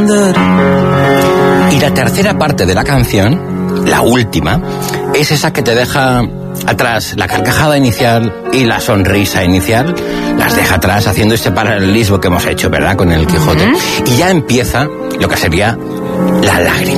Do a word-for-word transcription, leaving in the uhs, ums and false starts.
Y la tercera parte de la canción, la última, es esa que te deja atrás la carcajada inicial y la sonrisa inicial, las deja atrás haciendo este paralelismo que hemos hecho, ¿verdad?, con el Quijote. Uh-huh. Y ya empieza lo que sería la lágrima.